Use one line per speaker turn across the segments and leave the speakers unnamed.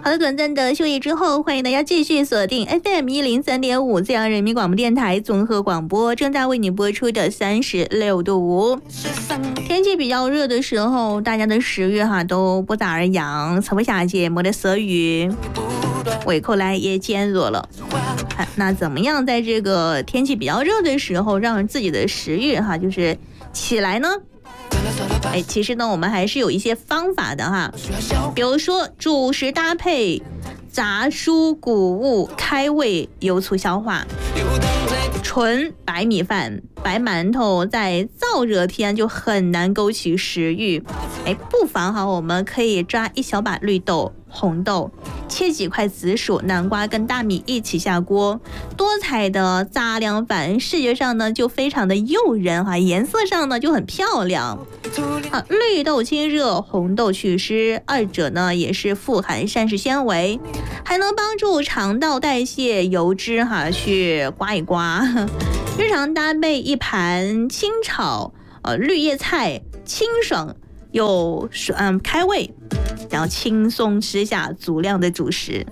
好的，短暂的休息之后，欢迎大家继续锁定 FM103.5这样人民广播电台综合广播，正在为你播出的36度5。天气比较热的时候，大家的食欲都不咋儿样，吃不下去，没得食欲，胃口来也减弱了。那怎么样在这个天气比较热的时候，让自己的食欲就是起来呢？其实呢，我们还是有一些方法的哈，比如说主食搭配杂蔬谷物，开胃有促消化。纯白米饭、白馒头在燥热天就很难勾起食欲，不妨我们可以抓一小把绿豆、红豆，切几块紫薯、南瓜跟大米一起下锅，多彩的杂粮饭，视觉上呢就非常的诱人颜色上呢就很漂亮。绿豆清热，红豆祛湿，二者呢也是富含膳食纤维，还能帮助肠道代谢油脂去刮一刮。日常搭配一盘清炒绿叶菜，清爽又开胃，然后轻松吃下足量的主食。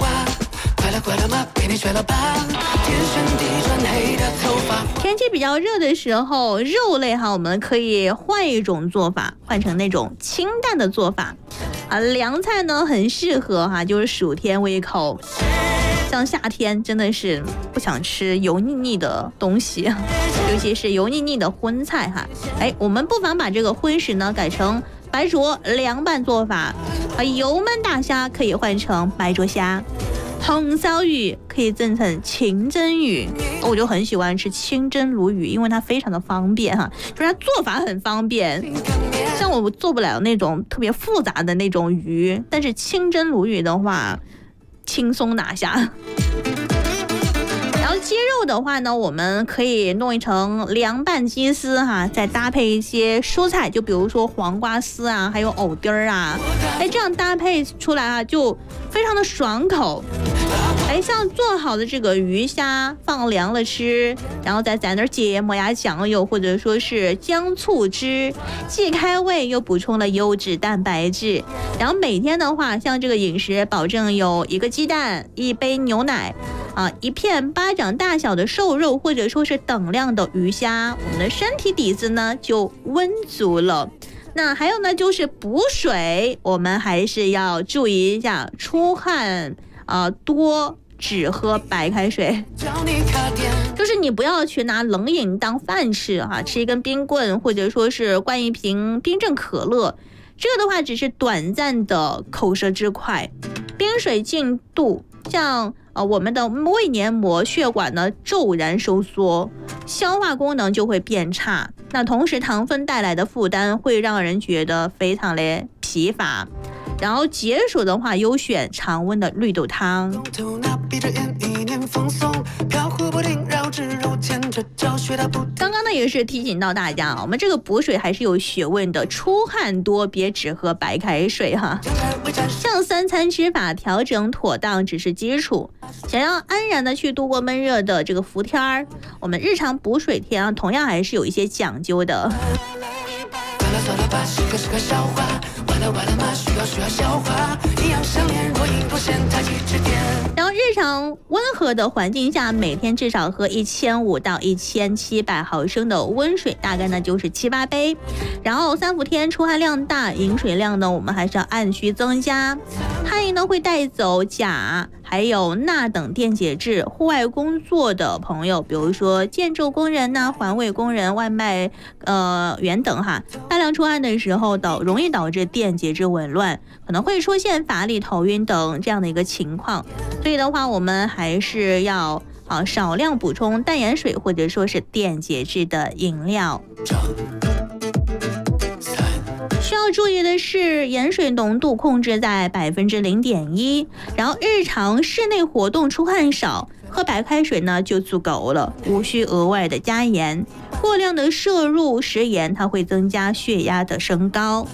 天气比较热的时候，肉类我们可以换一种做法，换成那种清淡的做法凉菜呢很适合就是暑天胃口。像夏天真的是不想吃油腻腻的东西，尤其是油腻腻的荤菜我们不妨把这个荤食呢改成白灼凉拌做法油焖大虾可以换成白灼虾，红烧鱼可以蒸成清蒸鱼。我就很喜欢吃清蒸鲈鱼，因为它非常的方便就是它做法很方便。像我做不了那种特别复杂的那种鱼，但是清蒸鲈鱼的话轻松拿下。然后鸡肉的话呢，我们可以弄成凉拌鸡丝再搭配一些蔬菜，就比如说黄瓜丝还有藕丁这样搭配出来就非常的爽口。像做好的这个鱼虾放凉了吃，然后再蘸点芥末呀、酱油或者说是姜醋汁，既开胃又补充了优质蛋白质。然后每天的话，像这个饮食保证有1个鸡蛋、1杯牛奶1片巴掌大小的瘦肉，或者说是等量的鱼虾，我们的身体底子呢就温足了。那还有呢，就是补水，我们还是要注意一下，出汗多只喝白开水，就是你不要去拿冷饮当饭吃吃一根冰棍，或者说是灌一瓶冰镇可乐，这个的话只是短暂的口舌之快。冰水进肚，像我们的胃黏膜、血管呢骤然收缩，消化功能就会变差。那同时糖分带来的负担会让人觉得非常的疲乏。然后解暑的话，优选常温的绿豆汤。刚刚呢也是提醒到大家我们这个补水还是有学问的，出汗多别只喝白开水像3餐吃法调整妥当只是基础，想要安然的去度过闷热的这个伏天我们日常补水天同样还是有一些讲究的。然后日常温和的环境下，每天至少喝1500到1700毫升的温水，大概呢就是7、8杯。然后3伏天出汗量大，饮水量呢我们还是要按需增加。汗液呢会带走钾还有钠等电解质，户外工作的朋友，比如说建筑工人环卫工人、外卖员等大量出汗的时候容易导致电解质紊乱，可能会出现乏力、头晕等这样的一个情况。所以的话，我们还是要少量补充淡盐水或者说是电解质的饮料。需要注意的是，盐水浓度控制在0.1%，然后日常室内活动出汗少，喝白开水呢就足够了，无需额外的加盐。过量的摄入食盐，它会增加血压的升高。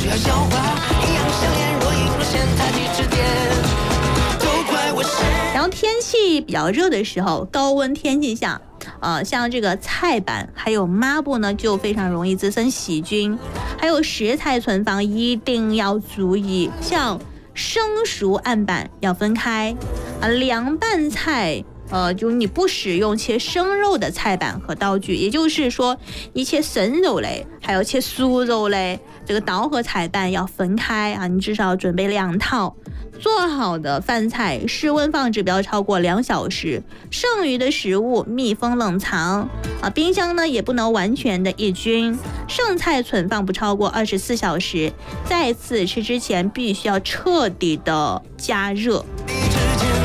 然后天气比较热的时候，高温天气下像这个菜板还有抹布呢就非常容易滋生细菌，还有食材存放一定要注意，像生熟案板要分开啊，凉拌菜。就你不使用切生肉的菜板和刀具，也就是说，你切生肉类，还有切熟肉类，这个刀和菜板要分开啊，你至少要准备2套。做好的饭菜室温放置不要超过2小时，剩余的食物密封冷藏啊，冰箱呢也不能完全的抑菌，剩菜存放不超过24小时，再次吃之前必须要彻底的加热。